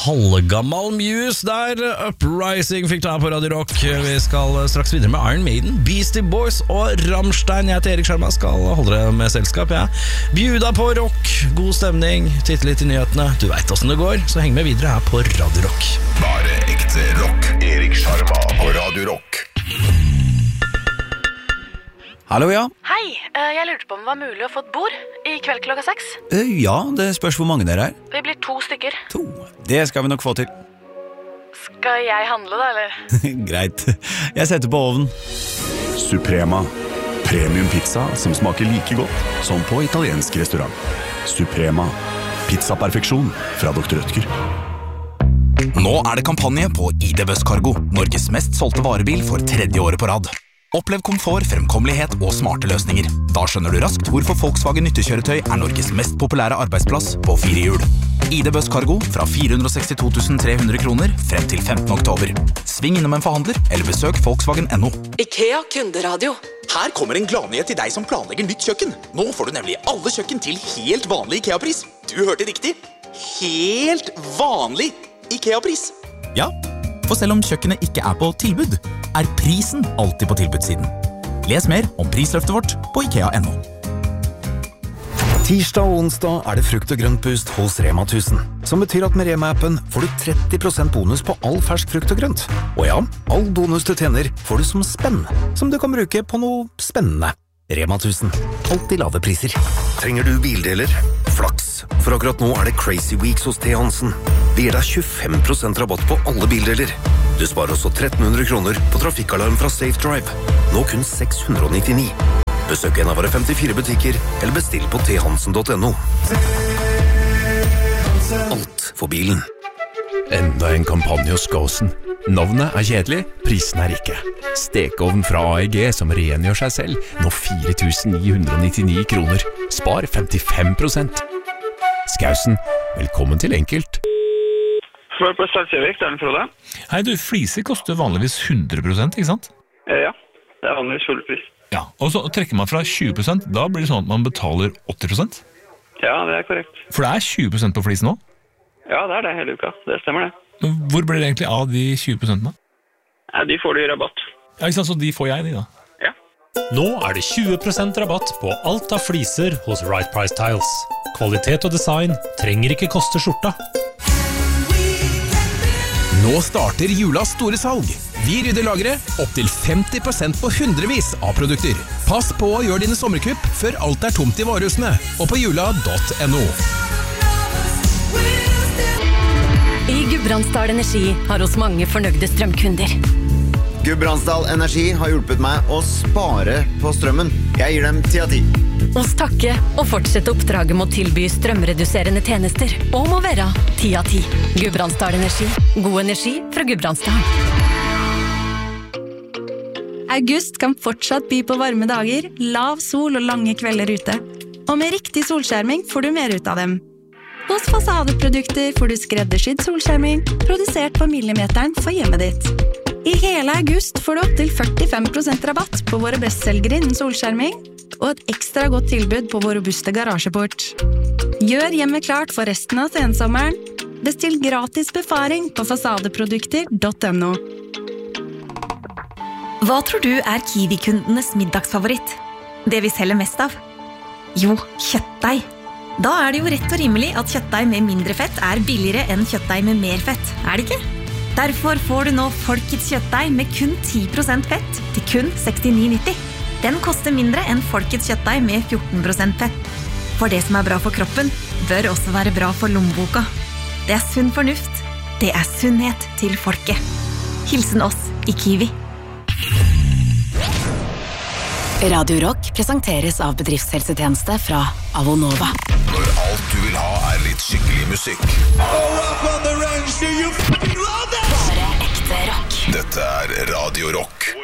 halvgammal Muse der. Uprising fikk ta på Radio Rock. Vi skal straks videre med Iron Maiden, Beastie Boys og Rammstein. Jeg heter Erik Skjerma, skal holde dere med selskap. Bjuda på rock, god stemning, titte litt i nyhetene. Du vet hvordan det går, så heng med videre her på Radio Rock. Bare ekte rock. Erik Skjerma på Radio Rock. Hallo, ja. Hei, jeg lurte på om det var mulig å få et bord i kveld klokka 6. Ja, det spørs hvor mange dere er. Vi blir 2 stykker. 2. Det skal vi nok få til. Skal jeg handle da, eller? Greit. Jeg setter på ovnen. Suprema. Premium pizza som smaker like godt som på italiensk restaurant. Suprema. Pizza-perfeksjon fra Dr. Rødtger. Nå det kampanje på ID Busscargo, Norges mest solgte varebil for 3. året på rad. Opplev komfort, fremkommelighet og smarte løsninger. Da skjønner du raskt hvorfor Volkswagen nyttekjøretøy Norges mest populære arbeidsplass på 4 hjul. ID Busscargo fra 462 300 kroner frem til 15. oktober. Sving innom en forhandler, eller besøk Volkswagen.no. IKEA Kunderadio. Her kommer en gladnyhet til deg som planlegger nytt kjøkken. Nå får du nemlig alle kjøkken til helt vanlig IKEA-pris. Du hørte riktig. Helt vanlig IKEA-pris. Ja, for selv om kjøkkenet ikke på tilbud, prisen alltid på tilbudssiden. Les mer om prisløftet vårt på IKEA.no. Tirsdag og onsdag det frukt- og grøntboost hos Rema 1000, som betyr at med Rema-appen får du 30% bonus på all fersk frukt og grønt. Og ja, all bonus du tjener får du som spenn, som du kan bruke på noe spennende. Rema 1000, alltid lave priser. Trenger du bildeler? Flaks, for akkurat nå det Crazy Weeks hos T. Hansen. Det gir deg 25% rabatt på alle bildeler. Du sparer også 1300 kroner på trafikkalarm fra Safe Drive. Nå kun 699. Besøk en av våre 54 butikker, eller bestill på thansen.no. Alt for bilen. Enda en kampanje hos Gåsen. Navnet kjedelig, prisen ikke. Stekeovn fra AEG som rengjør seg selv, nå 4.999 kroner. Spar 55%. Skausen, velkommen til enkelt. Spør på Salsjøvik, det Frode. Hei du, fliser koster vanligvis 100%, ikke sant? Ja, det vanligvis full pris. Ja, og så trekker man fra 20%, da blir det sånn at man betaler 80%? Ja, det korrekt. For det 20% på flisen nå? Ja, det det hele uka, det stemmer det. Men hvor blir det egentlig av de 20% da? Ja, de får du i rabatt. Ja, ikke sant, så de får jeg de da? Ja. Nå det 20% rabatt på alt av fliser hos Right Price Tiles. Kvalitet og design trenger ikke koste skjorta. Nå starter julas store salg. Vi rydder lageret opp til 50% på hundrevis av produkter. Pass på å gjøre dine sommerkupp før alt tomt i varehusene, og på jula.no. I Gudbrandsdal Energi har oss mange fornøyde strømkunder. Gudbrandsdal Energi har hjulpet meg å spare på strømmen. Jeg gir dem 10 av 10. Oss takke og fortsette oppdraget med å tilby strømreduserende tjenester og må være 10 av 10. Gudbrandsdal Energi. God energi fra Gudbrandsdal. August kan fortsatt by på varme dager, lav sol og lange kvelder ute. Og med riktig solskjerming får du mer ut av dem. Hos Fasadeprodukter får du skreddersydd solskjerming, produsert på millimeteren for hjemmet ditt. I hele august får du opp til 45% rabatt på våre bestselgere innen solskjerming, og et ekstra godt tilbud på vår robuste garasjeport. Gjør hjemmet klart for resten av sensommeren. Bestill gratis befaring på fasadeprodukter.no. Hva tror du Kiwi-kundenes middagsfavoritt? Det vi selger mest av? Jo, kjøttdeig. Da det jo rett og rimelig at kjøttdeig med mindre fett billigere enn kjøttdeig med mer fett, det ikke? Derfor får du nå Folkets kjøttdeig med kun 10% fett til kun 69,90. Den koster mindre enn Folkets kjøttdeig med 14% fett. For det som bra for kroppen, bør også være bra for lommeboka. Det sunn fornuft. Det sunnhet til folket. Hilsen oss i Kiwi. Radio Rock presenteres av bedriftshelsetjeneste fra Avonova. Når alt du vil ha litt skikkelig musikk. Bare ekte rock. Dette Radio Rock.